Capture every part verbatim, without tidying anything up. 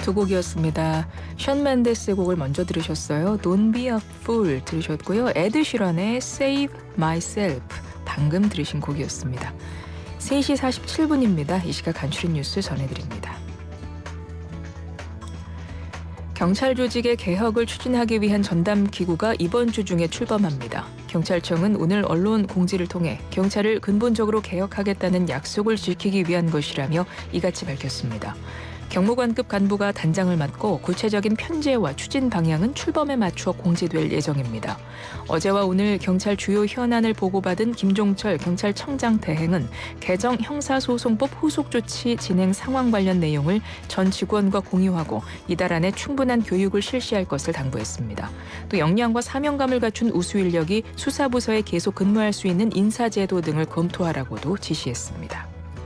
두 곡이었습니다. 션 맨데스의 곡을 먼저 들으셨어요. Don't be a fool 들으셨고요. 에드 시런의 Save Myself 방금 들으신 곡이었습니다. 세 시 사십칠 분입니다. 이 시각 간추린 뉴스 전해드립니다. 경찰 조직의 개혁을 추진하기 위한 전담 기구가 이번 주 중에 출범합니다. 경찰청은 오늘 언론 공지를 통해 경찰을 근본적으로 개혁하겠다는 약속을 지키기 위한 것이라며 이같이 밝혔습니다. 경무관급 간부가 단장을 맡고 구체적인 편제와 추진 방향은 출범에 맞추어 공지될 예정입니다. 어제와 오늘 경찰 주요 현안을 보고받은 김종철 경찰청장 대행은 개정 형사소송법 후속 조치 진행 상황 관련 내용을 전 직원과 공유하고 이달 안에 충분한 교육을 실시할 것을 당부했습니다. 또 역량과 사명감을 갖춘 우수 인력이 수사부서에 계속 근무할 수 있는 인사제도 등을 검토하라고도 지시했습니다.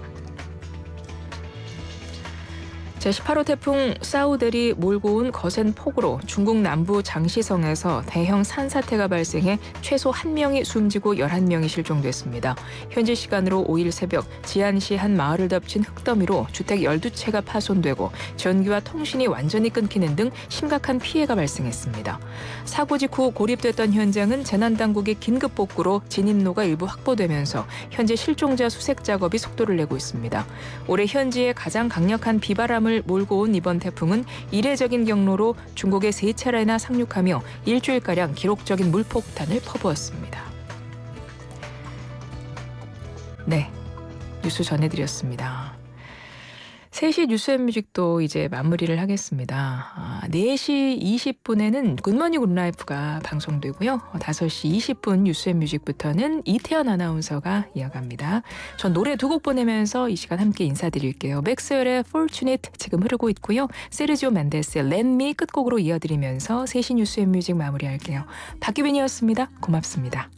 제십팔 호 태풍 사우델이 몰고 온 거센 폭우로 중국 남부 장시성에서 대형 산사태가 발생해 최소 한 명이 숨지고 열한 명이 실종됐습니다. 현지 시간으로 오일 새벽 지안시 한 마을을 덮친 흙더미로 주택 열두 채가 파손되고 전기와 통신이 완전히 끊기는 등 심각한 피해가 발생했습니다. 사고 직후 고립됐던 현장은 재난당국이 긴급 복구로 진입로가 일부 확보되면서 현재 실종자 수색 작업이 속도를 내고 있습니다. 올해 현지에 가장 강력한 비바람을 몰고 온 이번 태풍은 이례적인 경로로 중국에 세 차례나 상륙하며 일주일가량 기록적인 물폭탄을 퍼부었습니다. 네, 뉴스 전해드렸습니다. 세 시 뉴스앤뮤직도 이제 마무리를 하겠습니다. 아, 네 시 이십 분에는 굿모닝 굿라이프가 방송되고요. 다섯 시 이십 분 뉴스앤뮤직부터는 이태연 아나운서가 이어갑니다. 전 노래 두 곡 보내면서 이 시간 함께 인사드릴게요. 맥스웰의 Fortunate 지금 흐르고 있고요. 세르지오 멘데스의 Let Me 끝곡으로 이어드리면서 세 시 뉴스앤뮤직 마무리할게요. 박규빈이었습니다. 고맙습니다.